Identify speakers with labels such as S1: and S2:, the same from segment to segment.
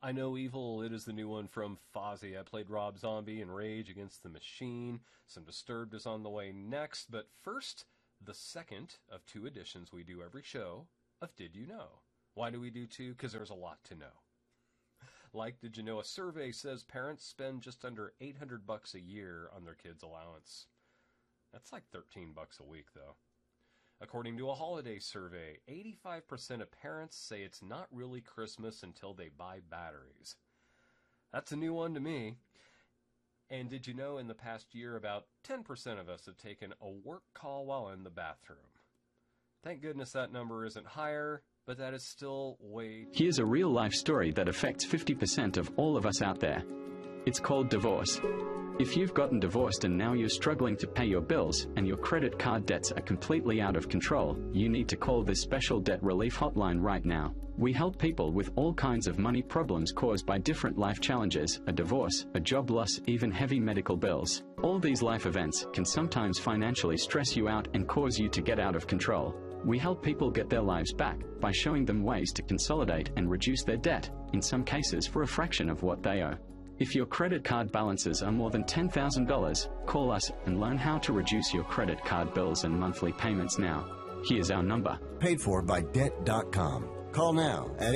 S1: I Know Evil, it is the new one from Fozzy. I played Rob Zombie in Rage Against the Machine. Some Disturbed is on the way next, but first, the second of two editions we do every show of Did You Know? Why do we do two? Because there's a lot to know. Like, did you know a survey says parents spend just under $800 a year on their kids' allowance? That's like $13 a week, though. According to a holiday survey, 85% of parents say it's not really Christmas until they buy batteries. That's a new one to me. And did you know in the past year, about 10% of us have taken a work call while in the bathroom? Thank goodness that number isn't higher, but that is still way...
S2: Here's a real-life story that affects 50% of all of us out there. It's called divorce. If you've gotten divorced and now you're struggling to pay your bills and your credit card debts are completely out of control, you need to call this special debt relief hotline right now. We help people with all kinds of money problems caused by different life challenges, a divorce, a job loss, even heavy medical bills. All these life events can sometimes financially stress you out and cause you to get out of control. We help people get their lives back by showing them ways to consolidate and reduce their debt, in some cases for a fraction of what they owe. If your credit card balances are more than $10,000, call us and learn how to reduce your credit card bills and monthly payments now. Here's our number.
S3: Paid for by Debt.com. Call now at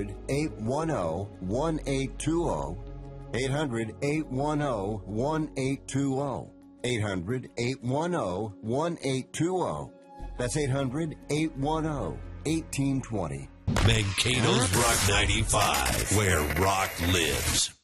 S3: 800-810-1820. 800-810-1820. 800-810-1820. That's 800-810-1820.
S4: Mankato's Rock 95, where rock lives.